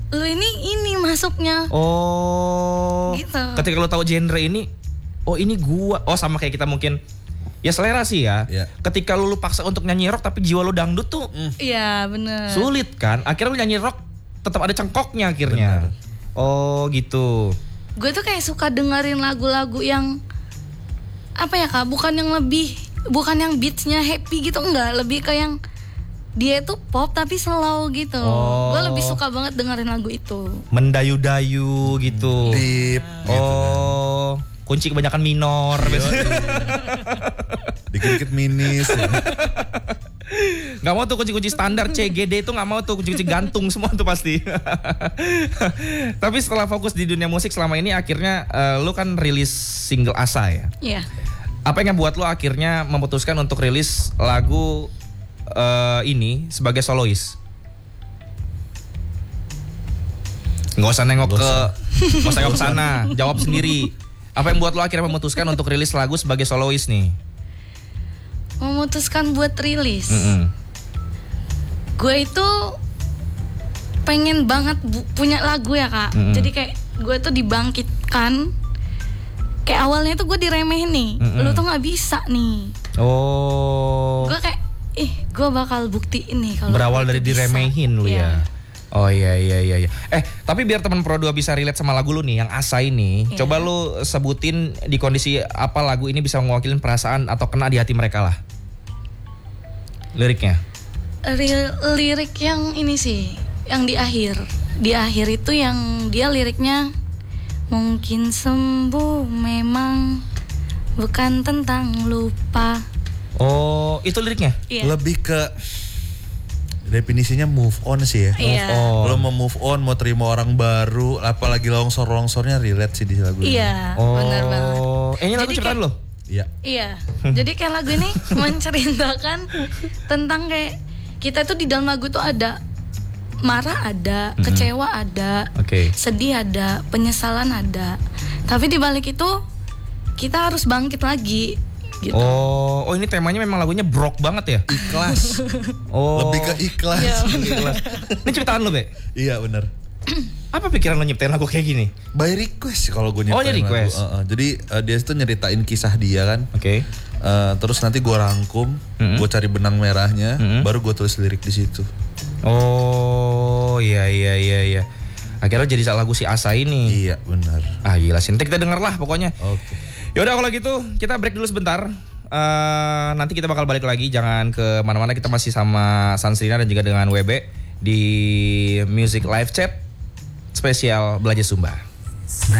lu ini masuknya. Oh. Gitu. Ketika lu tahu genre ini, oh ini gua. Oh sama kayak kita mungkin ya selera sih ya. Iya. Ketika lu paksa untuk nyanyi rock tapi jiwa lu dangdut tuh Iya bener. sulit kan. Akhirnya lu nyanyi rock tetap ada cengkoknya akhirnya. Bener. Oh gitu. Gue tuh kayak suka dengerin lagu-lagu yang apa ya Kak, bukan yang beatsnya happy gitu, enggak, lebih ke yang dia itu pop tapi slow gitu. Oh. Gue lebih suka banget dengerin lagu itu. Mendayu-dayu gitu. Deep. Oh, kunci kebanyakan minor. Dikit-dikit minis. Gak mau tuh kunci-kunci standar C, G, D itu gak mau tuh, kunci-kunci gantung semua tuh pasti. Tapi setelah fokus di dunia musik selama ini akhirnya lu kan rilis single Asa ya. Iya. Apa yang buat lu akhirnya memutuskan untuk rilis lagu ini sebagai solois? Nggak usah nengok ke sana, jawab sendiri. Apa yang buat lu akhirnya memutuskan untuk rilis lagu sebagai solois nih? Memutuskan buat rilis. Gue itu pengen banget punya lagu ya Kak. Jadi kayak gue tuh dibangkitkan. Kayak awalnya tuh gue diremehin nih. Lu tuh nggak bisa nih. Oh. Gue kayak gue bakal buktiin nih kalau berawal lu dari tuh bisa. diremehin lu Iya. ya. Oh iya. Tapi biar teman Pro 2 bisa relate sama lagu lu nih yang Asa ini, Iya. coba lu sebutin di kondisi apa lagu ini bisa mewakili perasaan atau kena di hati mereka lah. Liriknya. Lirik yang ini sih, yang di akhir. Di akhir itu yang dia liriknya mungkin sembuh memang bukan tentang lupa. Oh, itu liriknya? Iya. Lebih ke definisinya move on sih ya. Iya. Lo mau move on, mau terima orang baru, apalagi longsor-longsornya relate sih di lagu ini. Iya, Oh. benar banget. Ini lagu Jadi ciptaan kayak- lo? Iya. Iya. Jadi kayak lagu ini menceritakan tentang kayak kita tuh di dalam lagu tuh ada marah ada, kecewa ada, Oke. sedih ada, penyesalan ada. Tapi di balik itu kita harus bangkit lagi gitu. Oh, ini temanya memang lagunya brok banget ya? Ikhlas. Oh. Lebih ke ikhlas. Iya. Ikhlas. Ini ciptaan lo, Be? Iya benar. Apa pikiran lo nyiptain lagu kayak gini? By request kalau gue nyiptain Oh, ini request. lagu. Jadi dia itu nyeritain kisah dia kan. Oke. Terus nanti gue rangkum, gue cari benang merahnya, baru gue tulis lirik di situ. Oh, iya. Akhirnya jadi lagu si Asa ini. Iya benar. Ah gila sih, nanti kita denger lah pokoknya. Oke. Yaudah kalau gitu kita break dulu sebentar. Nanti kita bakal balik lagi, jangan ke mana-mana, kita masih sama Sansrina dan juga dengan WB di Music Live Chat spesial Belajar Sumba.